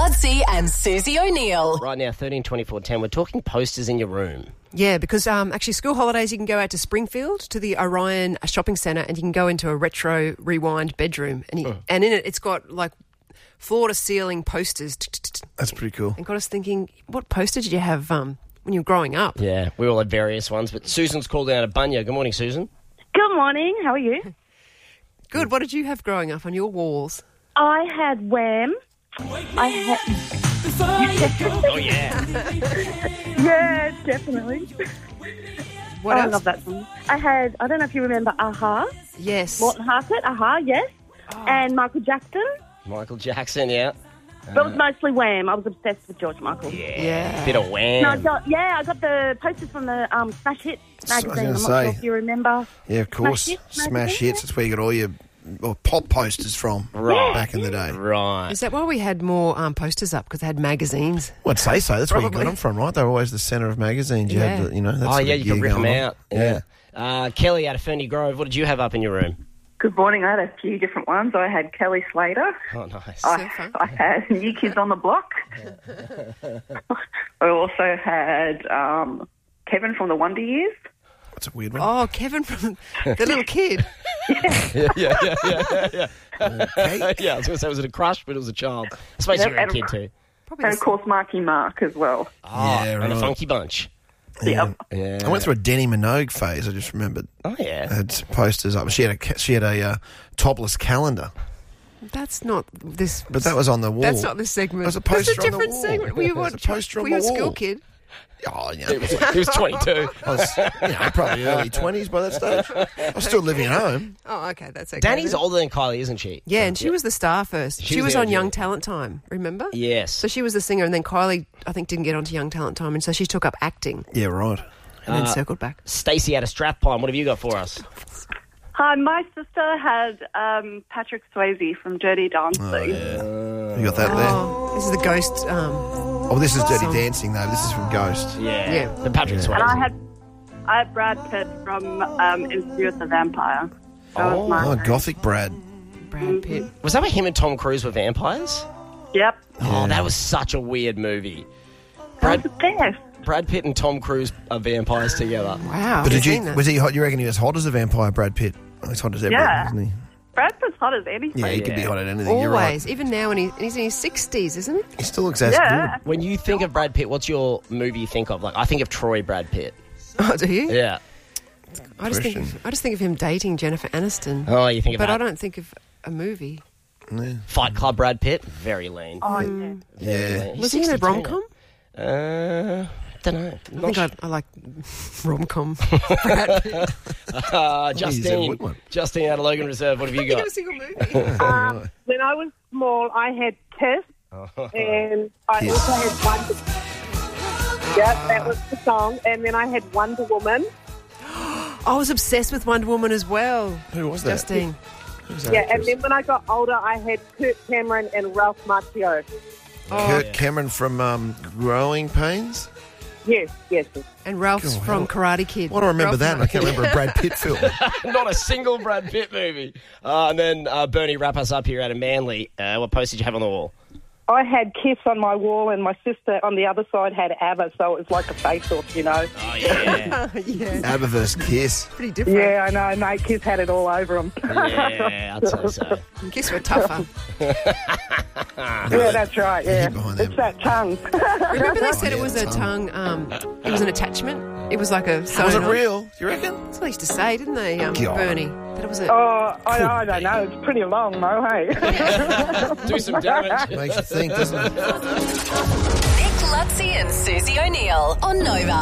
Lutzi and Susie O'Neill. Right now, 13 24 10, we're talking posters in your room. Yeah, because actually school holidays, you can go out to Springfield to the Orion shopping centre and you can go into a retro rewind bedroom. And in it, it's got like floor-to-ceiling posters. That's pretty cool. And got us thinking, what poster did you have when you were growing up? Yeah, we all had various ones, but Susan's called out of Bunya. Good morning, Susan. Good morning. How are you? Good. What did you have growing up on your walls? I had Wham. I had... Oh, yeah. Yeah, definitely. What else? I love that song. I don't know if you remember Aha. Yes. Morton Harkett, Aha, yes. And Michael Jackson. Michael Jackson, yeah. But it was mostly Wham. I was obsessed with George Michael. Yeah. Bit of Wham. No, I got the posters from the Smash Hits magazine. gonna I'm not say. sure if you remember. Yeah, of course. Smash Hits. That's where you got all your pop posters from back in the day. Right. Is that why we had more posters up? Because they had magazines? Well, I'd say so. That's where you got Probably. them from, right? They were always the centre of magazines. You had, that Oh, sort yeah, of you could gear rip them going on. out. Yeah. Kelly out of Ferny Grove, what did you have up in your room? Good morning. I had a few different ones. I had Kelly Slater. Oh, nice. So fun. I had New Kids on the Block. I also had Kevin from the Wonder Years. That's a weird one. Oh, Kevin from the little kid. Yeah, I was going to say, was it a crush, but it was a child. I suppose you were a kid too. Probably And, of course, Marky Mark as well. Oh, Yeah, and a right. funky bunch. Yeah. Yeah. I went through a Denny Minogue phase. I just remembered. Oh, yeah. I had posters up. She had a topless calendar, That's not this. but that was on the wall. That's not this segment. It was a That's poster a on the different wall. segment. Were you, It was a poster on were you the a school wall. kid? Oh, yeah. He was 22. I was probably early 20s by that stage. I was still living at home. Oh, okay, that's okay. Danny's then. older than Kylie, isn't she? Yeah, and she was the star first. She She was was the on OG. Young Talent Time, remember? Yes. So she was the singer, and then Kylie, I think, didn't get onto Young Talent Time, and so she took up acting Yeah, right. and then circled back. Stacey out of Strathpine, what have you got for us? Hi, my sister had Patrick Swayze from Dirty Dancing. You got that there? Oh, this is the ghost. Oh, this is Dirty Song. Dancing, though. This is from Ghost. Yeah. The Patrick Swayze. And I had Brad Pitt from Interview with the Vampire. That was my Oh, Gothic Brad. Brad Pitt. Was that where him and Tom Cruise were vampires? Yep. Oh, that was such a weird movie. That was the best. Brad Pitt and Tom Cruise are vampires together. Wow. But I've seen that. was he hot? You reckon he was hot as a vampire, Brad Pitt? Oh, he's hot as ever, Yeah. isn't he? Brad Pitt's hot as anything. Yeah, he could be hot at anything. You're right. Always, even now when he's in his 60s, isn't he? He still looks as Yeah. good. When you think of Brad Pitt, what's your movie you think of? Like, I think of Troy Brad Pitt. Oh, do you? Yeah. I just think of him dating Jennifer Aniston. Oh, you think of But that? I don't think of a movie. Yeah. Fight Club Brad Pitt, very lean. Oh, yeah. Yeah. Was he in a 62 rom-com? now. Don't know. I think I like rom-com. Brad Pitt. Justine. Justine out of Logan Reserve, what have you got? a single movie. When I was small, I had Kiss, and I Kiss. also had Wonder. Yeah, that was the song. And then I had Wonder Woman. I was obsessed with Wonder Woman as well. Who was that? Justine. Who's that Yeah, and actress? then when I got older, I had Kurt Cameron and Ralph Macchio. Kurt Cameron from Growing Pains? Yes. And Ralph's God, from hell. Karate Kid. Why do I remember Ralph that? And I can't remember a Brad Pitt film. Not a single Brad Pitt movie. And then Bernie, wrap us up here out of Manly. What post did you have on the wall? I had Kiss on my wall, and my sister on the other side had ABBA, so it was like a face-off, you know. Oh, yeah. Yeah, ABBA vs. Kiss. pretty different. Yeah, I know, mate. Kiss had it all over them. Yeah, I'd say so. Kiss were tougher. Yeah, that's right, yeah. Hit behind them. It's that tongue. Remember they said yeah, it was a tongue, it was an attachment? It was like a... Was it real? You reckon? That's what they used to say, didn't they, Bernie? That it was a... Oh, I don't know. It's pretty long, though, hey? Do some damage. Makes you think, doesn't it? Nick Lutzi and Susie O'Neill on Nova.